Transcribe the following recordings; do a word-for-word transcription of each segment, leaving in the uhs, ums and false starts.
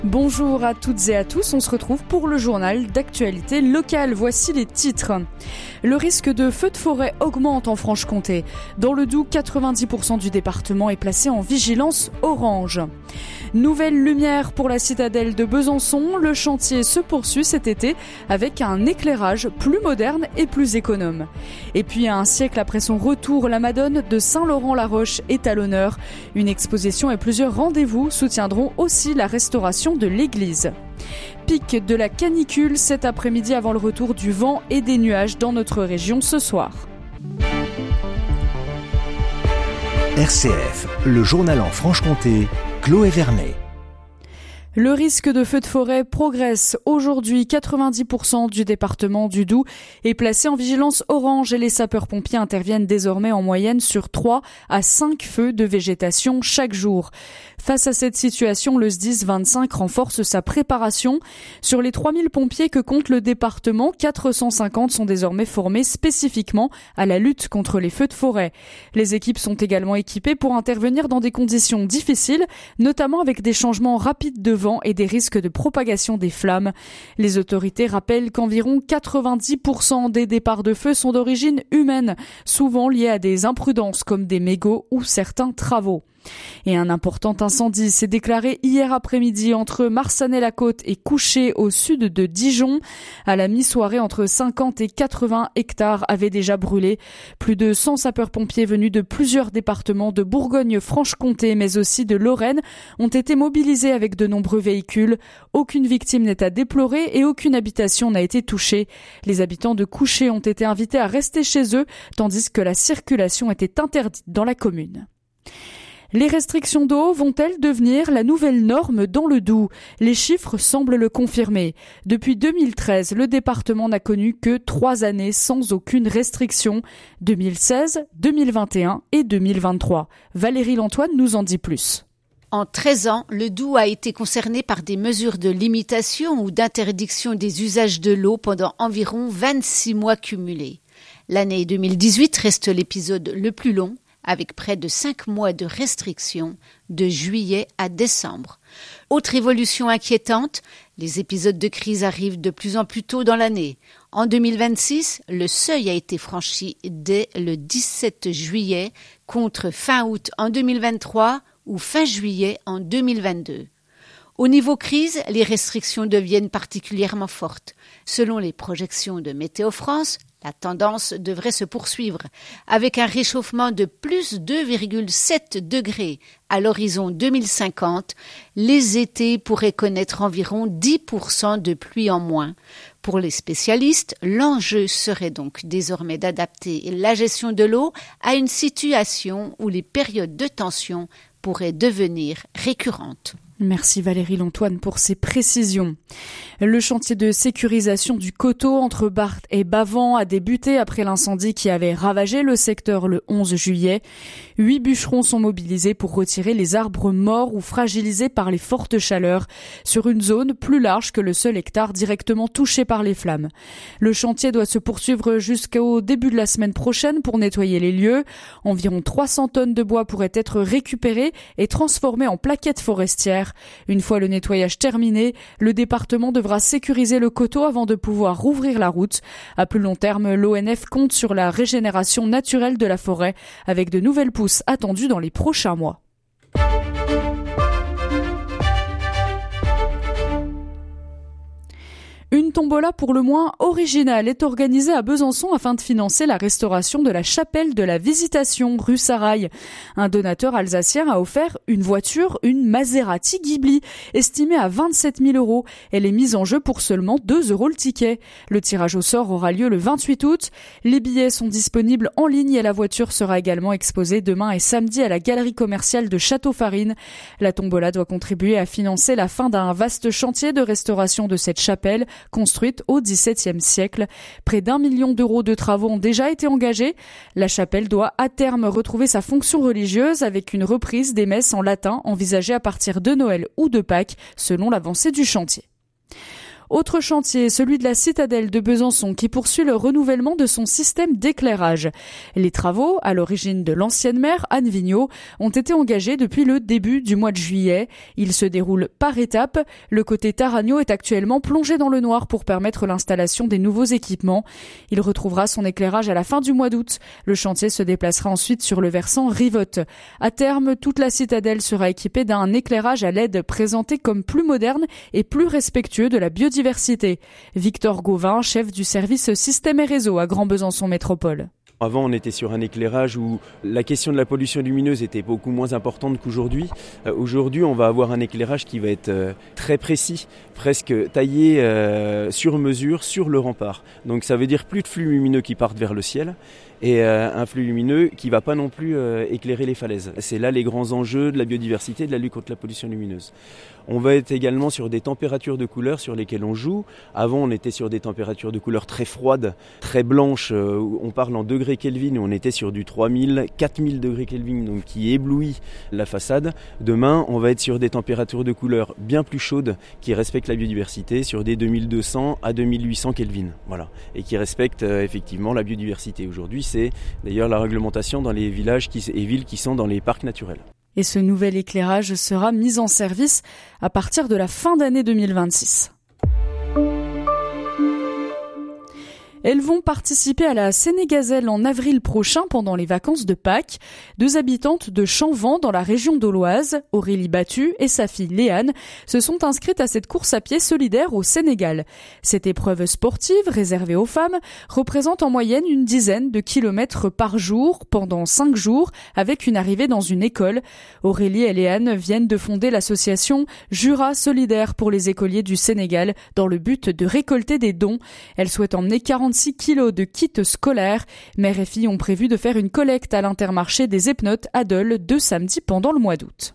Bonjour à toutes et à tous, on se retrouve pour le journal d'actualité locale. Voici les titres. Le risque de feux de forêt augmente en Franche-Comté. Dans le Doubs, quatre-vingt-dix pour cent du département est placé en vigilance orange. Nouvelle lumière pour la citadelle de Besançon. Le chantier se poursuit cet été avec un éclairage plus moderne et plus économe. Et puis, à un siècle après son retour, la Madone de Saint-Laurent-la-Roche est à l'honneur. Une exposition et plusieurs rendez-vous soutiendront aussi la restauration de l'église. Pic de la canicule cet après-midi avant le retour du vent et des nuages dans notre région ce soir. R C F, le journal en Franche-Comté, Chloé Vernet. Le risque de feu de forêt progresse. Aujourd'hui, quatre-vingt-dix pour cent du département du Doubs est placé en vigilance orange et les sapeurs-pompiers interviennent désormais en moyenne sur trois à cinq feux de végétation chaque jour. Face à cette situation, le S D I S vingt-cinq renforce sa préparation. Sur les trois mille pompiers que compte le département, quatre cent cinquante sont désormais formés spécifiquement à la lutte contre les feux de forêt. Les équipes sont également équipées pour intervenir dans des conditions difficiles, notamment avec des changements rapides de vent et des risques de propagation des flammes. Les autorités rappellent qu'environ quatre-vingt-dix pour cent des départs de feu sont d'origine humaine, souvent liés à des imprudences comme des mégots ou certains travaux. Et un important incendie s'est déclaré hier après-midi entre Marsanais-la-Côte et Couché au sud de Dijon. À la mi-soirée, entre cinquante et quatre-vingts hectares avaient déjà brûlé. Plus de cent sapeurs-pompiers venus de plusieurs départements de Bourgogne-Franche-Comté, mais aussi de Lorraine, ont été mobilisés avec de nombreux véhicules. Aucune victime n'est à déplorer et aucune habitation n'a été touchée. Les habitants de Couché ont été invités à rester chez eux, tandis que la circulation était interdite dans la commune. Les restrictions d'eau vont-elles devenir la nouvelle norme dans le Doubs ? Les chiffres semblent le confirmer. Depuis deux mille treize, le département n'a connu que trois années sans aucune restriction. deux mille seize, deux mille vingt et un et deux mille vingt-trois. Valérie Lantoine nous en dit plus. En treize ans, le Doubs a été concerné par des mesures de limitation ou d'interdiction des usages de l'eau pendant environ vingt-six mois cumulés. L'année deux mille dix-huit reste l'épisode le plus long, avec près de cinq mois de restrictions de juillet à décembre. Autre évolution inquiétante, les épisodes de crise arrivent de plus en plus tôt dans l'année. En deux mille vingt-six, le seuil a été franchi dès le dix-sept juillet contre fin août en deux mille vingt-trois ou fin juillet en deux mille vingt-deux. Au niveau crise, les restrictions deviennent particulièrement fortes. Selon les projections de Météo France, la tendance devrait se poursuivre, avec un réchauffement de plus deux virgule sept degrés à l'horizon deux mille cinquante. Les étés pourraient connaître environ dix pour cent de pluie en moins. Pour les spécialistes, l'enjeu serait donc désormais d'adapter la gestion de l'eau à une situation où les périodes de tension pourraient devenir récurrentes. Merci Valérie Lantoine pour ces précisions. Le chantier de sécurisation du coteau entre Barthes et Bavent a débuté après l'incendie qui avait ravagé le secteur le onze juillet. Huit bûcherons sont mobilisés pour retirer les arbres morts ou fragilisés par les fortes chaleurs sur une zone plus large que le seul hectare directement touché par les flammes. Le chantier doit se poursuivre jusqu'au début de la semaine prochaine pour nettoyer les lieux. Environ trois cents tonnes de bois pourraient être récupérées et transformées en plaquettes forestières. Une fois le nettoyage terminé, le département devra sécuriser le coteau avant de pouvoir rouvrir la route. À plus long terme, l'O N F compte sur la régénération naturelle de la forêt avec de nouvelles pousses attendues dans les prochains mois. Une tombola pour le moins originale est organisée à Besançon afin de financer la restauration de la chapelle de la Visitation, rue Sarail. Un donateur alsacien a offert une voiture, une Maserati Ghibli, estimée à vingt-sept mille euros. Elle est mise en jeu pour seulement deux euros le ticket. Le tirage au sort aura lieu le vingt-huit août. Les billets sont disponibles en ligne et la voiture sera également exposée demain et samedi à la galerie commerciale de Château-Farine. La tombola doit contribuer à financer la fin d'un vaste chantier de restauration de cette chapelle, construite au dix-septième siècle. Près d'un million d'euros de travaux ont déjà été engagés. La chapelle doit à terme retrouver sa fonction religieuse avec une reprise des messes en latin envisagée à partir de Noël ou de Pâques, selon l'avancée du chantier. Autre chantier, celui de la citadelle de Besançon qui poursuit le renouvellement de son système d'éclairage. Les travaux, à l'origine de l'ancienne maire Anne Vigneault, ont été engagés depuis le début du mois de juillet. Ils se déroulent par étapes. Le côté Taragno est actuellement plongé dans le noir pour permettre l'installation des nouveaux équipements. Il retrouvera son éclairage à la fin du mois d'août. Le chantier se déplacera ensuite sur le versant Rivotte. À terme, toute la citadelle sera équipée d'un éclairage à L E D présenté comme plus moderne et plus respectueux de la biodiversité. Victor Gauvin, chef du service système et réseau à Grand Besançon Métropole. Avant, on était sur un éclairage où la question de la pollution lumineuse était beaucoup moins importante qu'aujourd'hui. Euh, aujourd'hui, on va avoir un éclairage qui va être euh, très précis, presque taillé euh, sur mesure sur le rempart. Donc ça veut dire plus de flux lumineux qui partent vers le ciel et euh, un flux lumineux qui ne va pas non plus euh, éclairer les falaises. C'est là les grands enjeux de la biodiversité et de la lutte contre la pollution lumineuse. On va être également sur des températures de couleur sur lesquelles on joue. Avant, on était sur des températures de couleur très froides, très blanches. Euh, on parle en degrés Kelvin, où on était sur du trois mille, quatre mille degrés Kelvin, donc qui éblouit la façade. Demain, on va être sur des températures de couleur bien plus chaudes, qui respectent la biodiversité, sur des deux mille deux cents à deux mille huit cents Kelvin, voilà, et qui respectent euh, effectivement la biodiversité. Aujourd'hui, c'est d'ailleurs la réglementation dans les villages qui, et villes qui sont dans les parcs naturels. Et ce nouvel éclairage sera mis en service à partir de la fin d'année deux mille vingt-six. Elles vont participer à la Sénégazelle en avril prochain pendant les vacances de Pâques. Deux habitantes de Champvent dans la région d'Auloise, Aurélie Battu et sa fille Léane, se sont inscrites à cette course à pied solidaire au Sénégal. Cette épreuve sportive réservée aux femmes représente en moyenne une dizaine de kilomètres par jour pendant cinq jours avec une arrivée dans une école. Aurélie et Léane viennent de fonder l'association Jura Solidaire pour les écoliers du Sénégal dans le but de récolter des dons. Elles souhaitent emmener quarante-six kilos de kits scolaires. Mère et fille ont prévu de faire une collecte à l'Intermarché des Epnotes à Dole deux samedis pendant le mois d'août.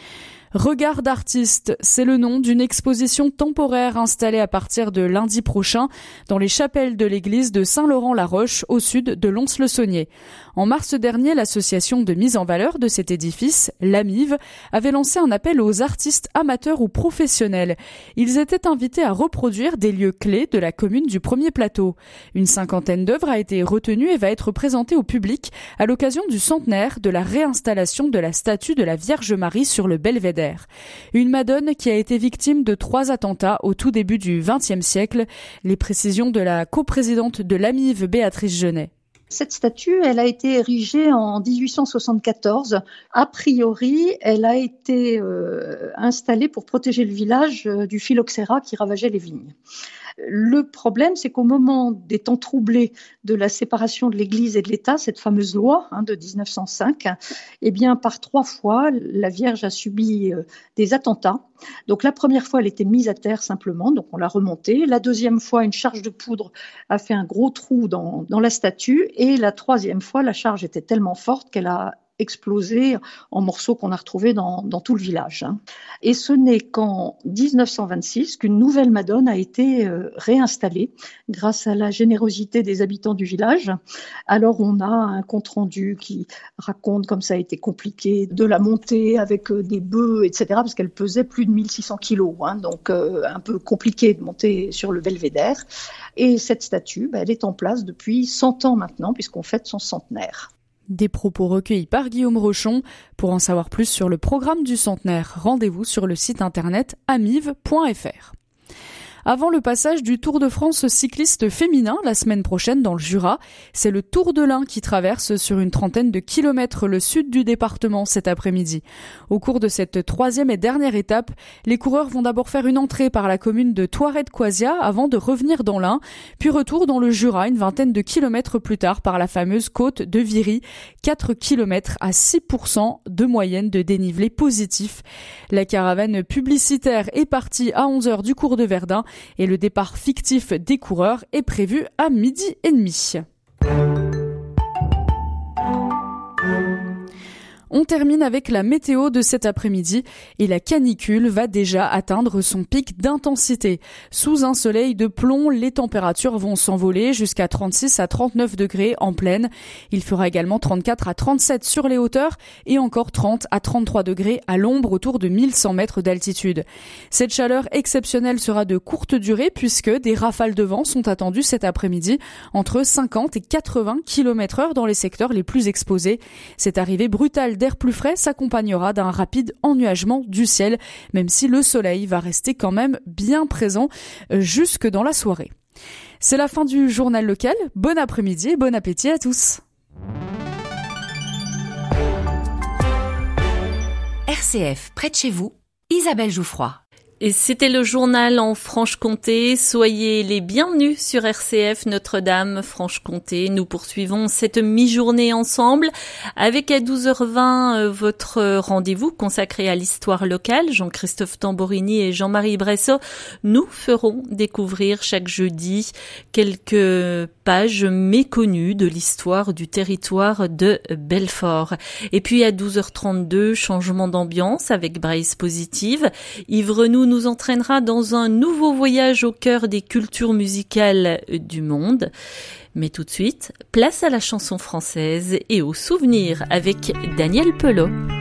Regard d'artiste, c'est le nom d'une exposition temporaire installée à partir de lundi prochain dans les chapelles de l'église de Saint-Laurent-la-Roche au sud de Lons-le-Saunier. En mars dernier, l'association de mise en valeur de cet édifice, l'A M I V, avait lancé un appel aux artistes amateurs ou professionnels. Ils étaient invités à reproduire des lieux clés de la commune du Premier Plateau. Une cinquantaine d'œuvres a été retenue et va être présentée au public à l'occasion du centenaire de la réinstallation de la statue de la Vierge Marie sur le Belvédère. Une Madone qui a été victime de trois attentats au tout début du vingtième siècle. Les précisions de la coprésidente de l'A M I V, Béatrice Genet. Cette statue, elle a été érigée en dix-huit cent soixante-quatorze. A priori, elle a été euh, installée pour protéger le village euh, du phylloxéra qui ravageait les vignes. Le problème, c'est qu'au moment des temps troublés de la séparation de l'Église et de l'État, cette fameuse loi hein, de dix-neuf cent cinq, eh bien, par trois fois, la Vierge a subi euh, des attentats. Donc la première fois, elle était mise à terre simplement, donc on l'a remontée. La deuxième fois, une charge de poudre a fait un gros trou dans, dans la statue. Et la troisième fois, la charge était tellement forte qu'elle a explosé en morceaux qu'on a retrouvés dans, dans tout le village. Et ce n'est qu'en dix-neuf cent vingt-six qu'une nouvelle Madone a été euh, réinstallée grâce à la générosité des habitants du village. Alors on a un compte-rendu qui raconte comme ça a été compliqué de la monter avec euh, des bœufs, et cetera, parce qu'elle pesait plus de mille six cents kilos, hein, donc euh, un peu compliqué de monter sur le belvédère. Et cette statue, bah, elle est en place depuis cent ans maintenant, puisqu'on fête son centenaire. Des propos recueillis par Guillaume Rochon. Pour en savoir plus sur le programme du centenaire, rendez-vous sur le site internet amiv point f r. Avant le passage du Tour de France cycliste féminin la semaine prochaine dans le Jura, c'est le Tour de l'Ain qui traverse sur une trentaine de kilomètres le sud du département cet après-midi. Au cours de cette troisième et dernière étape, les coureurs vont d'abord faire une entrée par la commune de Thoiret-de-Coisia avant de revenir dans l'Ain, puis retour dans le Jura une vingtaine de kilomètres plus tard par la fameuse côte de Viry, quatre kilomètres à six pour cent de moyenne de dénivelé positif. La caravane publicitaire est partie à onze heures du cours de Verdun et le départ fictif des coureurs est prévu à midi et demi. On termine avec la météo de cet après-midi et la canicule va déjà atteindre son pic d'intensité. Sous un soleil de plomb, les températures vont s'envoler jusqu'à trente-six à trente-neuf degrés en plaine. Il fera également trente-quatre à trente-sept sur les hauteurs et encore trente à trente-trois degrés à l'ombre autour de mille cent mètres d'altitude. Cette chaleur exceptionnelle sera de courte durée puisque des rafales de vent sont attendues cet après-midi entre cinquante et quatre-vingts kilomètres heure dans les secteurs les plus exposés. Cette arrivée brutale d'air plus frais s'accompagnera d'un rapide ennuagement du ciel, même si le soleil va rester quand même bien présent jusque dans la soirée. C'est la fin du journal local. Bon après-midi et bon appétit à tous. R C F, près de chez vous, Isabelle Jouffroy. Et c'était le journal en Franche-Comté. Soyez les bienvenus sur R C F Notre-Dame Franche-Comté. Nous poursuivons cette mi-journée ensemble avec à douze heures vingt votre rendez-vous consacré à l'histoire locale. Jean-Christophe Tamborini et Jean-Marie Bressot nous feront découvrir chaque jeudi quelques pages méconnues de l'histoire du territoire de Belfort. Et puis à douze heures trente-deux, changement d'ambiance avec Braise Positive. Ivre-nous nous entraînera dans un nouveau voyage au cœur des cultures musicales du monde. Mais tout de suite, place à la chanson française et aux souvenirs avec Daniel Pelot.